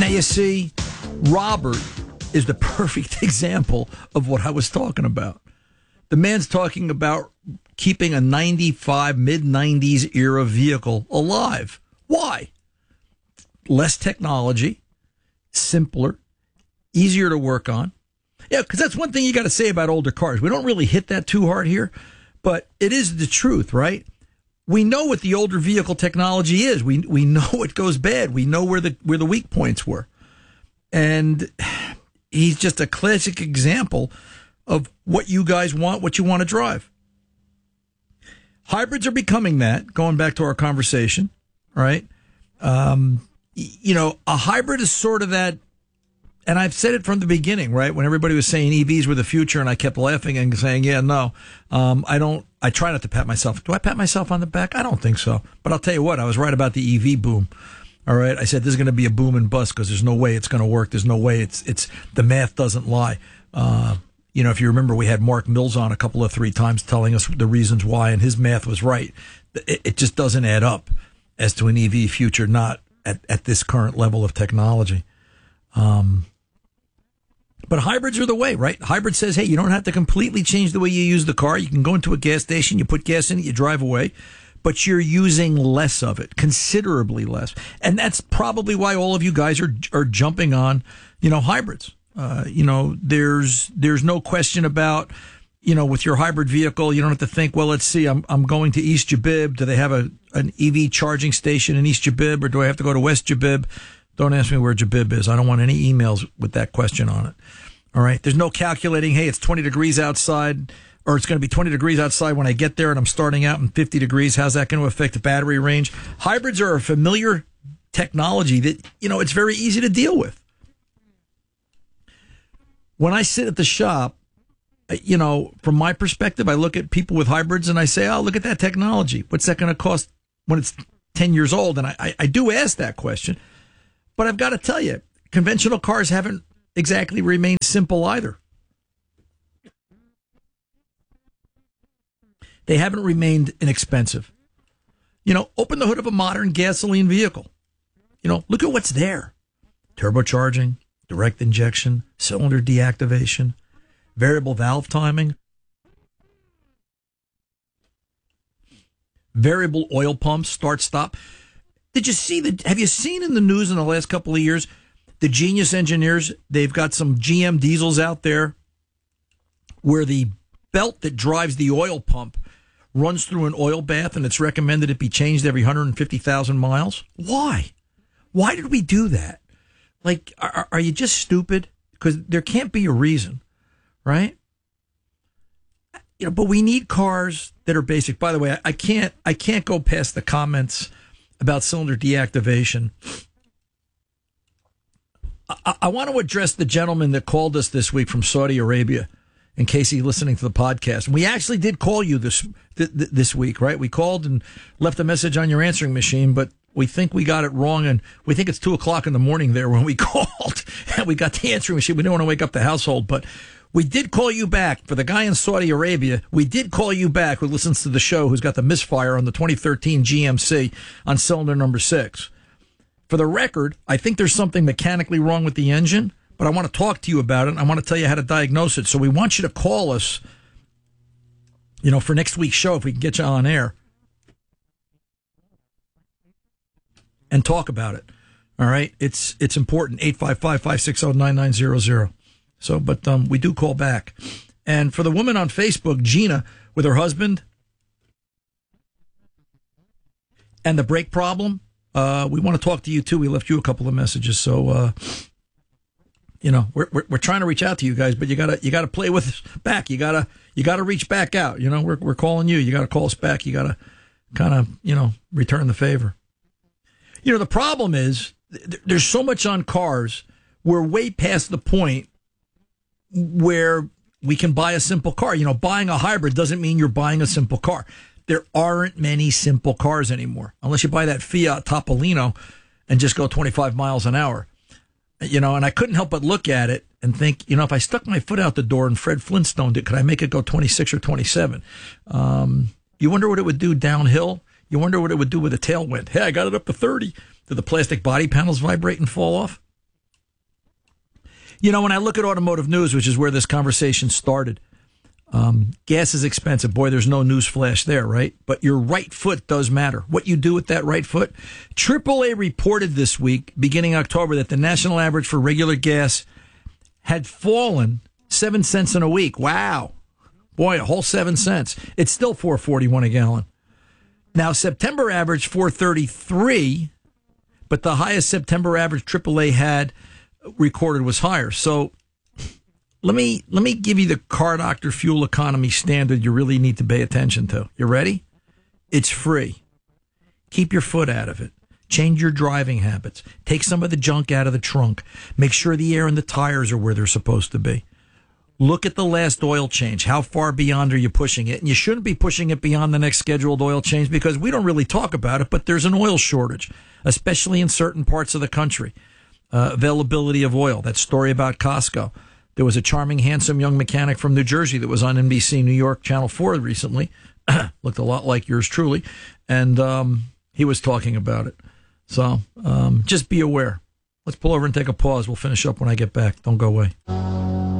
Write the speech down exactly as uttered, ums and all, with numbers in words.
Now, you see, Robert is the perfect example of what I was talking about. The man's talking about keeping a ninety-five, mid nineties era vehicle alive. Why? Less technology, simpler, easier to work on. Yeah, because that's one thing you got to say about older cars. We don't really hit that too hard here, but it is the truth, right? We know what the older vehicle technology is. We we know what goes bad. We know where the where the weak points were. And he's just a classic example of what you guys want, what you want to drive. Hybrids are becoming that, going back to our conversation, right? Um, you know, a hybrid is sort of that, and I've said it from the beginning, right? When everybody was saying E Vs were the future, and I kept laughing and saying, yeah, no, um, I don't, I try not to pat myself. Do I pat myself on the back? I don't think so. But I'll tell you what, I was right about the E V boom. All right. I said, this is going to be a boom and bust because there's no way it's going to work. There's no way it's, it's, the math doesn't lie. Uh, you know, if you remember, we had Mark Mills on a couple of three times telling us the reasons why, and his math was right. It, it just doesn't add up as to an E V future, not at, at this current level of technology. Um, but hybrids are the way, right? Hybrid says, hey, you don't have to completely change the way you use the car. You can go into a gas station, you put gas in it, you drive away, but you're using less of it, considerably less. And that's probably why all of you guys are are jumping on, you know, hybrids. Uh, you know, there's there's no question about, you know, with your hybrid vehicle, you don't have to think, well, let's see, I'm I'm going to East Jabib. Do they have a an E V charging station in East Jabib, or do I have to go to West Jabib? Don't ask me where Jabib is. I don't want any emails with that question on it. All right. There's no calculating, hey, it's twenty degrees outside, or it's going to be twenty degrees outside when I get there and I'm starting out in fifty degrees. How's that going to affect the battery range? Hybrids are a familiar technology that, you know, it's very easy to deal with. When I sit at the shop, you know, from my perspective, I look at people with hybrids and I say, oh, look at that technology. What's that going to cost when it's ten years old? And I, I, I do ask that question. But I've got to tell you, conventional cars haven't exactly remained simple either. They haven't remained inexpensive. You know, open the hood of a modern gasoline vehicle. You know, look at what's there. Turbocharging, direct injection, cylinder deactivation, variable valve timing, variable oil pumps, start, stop. Did you see the, have you seen in the news in the last couple of years, the genius engineers, they've got some G M diesels out there where the belt that drives the oil pump runs through an oil bath, and it's recommended it be changed every one hundred fifty thousand miles. Why? Why did we do that? Like, are, are you just stupid? Because there can't be a reason, right? You know, but we need cars that are basic. By the way, I, I can't, I can't go past the comments about cylinder deactivation. I, I want to address the gentleman that called us this week from Saudi Arabia, in case he's listening to the podcast. And we actually did call you this th- th- this week, right? We called and left a message on your answering machine, but we think we got it wrong, and we think it's two o'clock in the morning there when we called, and we got the answering machine. We didn't want to wake up the household, but we did call you back. For the guy in Saudi Arabia, we did call you back who listens to the show, who's got the misfire on the twenty thirteen G M C on cylinder number six. For the record, I think there's something mechanically wrong with the engine, but I want to talk to you about it. I want to tell you how to diagnose it. So we want you to call us, you know, for next week's show, if we can get you on air, and talk about it. All right? It's it's important. eight five five, five six zero, nine nine zero zero. So, but um, we do call back. And for the woman on Facebook, Gina, with her husband and the brake problem, uh, we want to talk to you too. We left you a couple of messages. So, uh, you know, we're, we're we're trying to reach out to you guys, but you gotta you gotta play with us back. You gotta you gotta reach back out. You know, we're we're calling you. You gotta call us back. You gotta kind of, you know, return the favor. You know, the problem is th- there's so much on cars. We're way past the point where we can buy a simple car. You know, buying a hybrid doesn't mean you're buying a simple car. There aren't many simple cars anymore, unless you buy that Fiat Topolino and just go twenty-five miles an hour. You know, and I couldn't help but look at it and think, you know, if I stuck my foot out the door and Fred Flintstone did, could I make it go twenty-six or twenty-seven? Um, you wonder what it would do downhill? You wonder what it would do with a tailwind. Hey, I got it up to thirty. Did the plastic body panels vibrate and fall off? You know, when I look at automotive news, which is where this conversation started, um, gas is expensive. Boy, there's no news flash there, right? But your right foot does matter. What you do with that right foot. triple A reported this week, beginning October, that the national average for regular gas had fallen seven cents in a week. Wow. Boy, a whole seven cents. It's still four forty-one a gallon. Now, September average four thirty-three, but the highest September average triple A had recorded was higher. So let me let me give you the Car Doctor fuel economy standard you really need to pay attention to. You ready? It's free. Keep your foot out of it. Change your driving habits. Take some of the junk out of the trunk. Make sure the air in the tires are where they're supposed to be. Look at the last oil change. How far beyond are you pushing it? And you shouldn't be pushing it beyond the next scheduled oil change because we don't really talk about it, but there's an oil shortage, especially in certain parts of the country. Uh, availability of oil. That story about Costco. There was a charming, handsome young mechanic from New Jersey that was on N B C New York, Channel four recently. Looked a lot like yours truly. And um, he was talking about it. So um, just be aware. Let's pull over and take a pause. We'll finish up when I get back. Don't go away.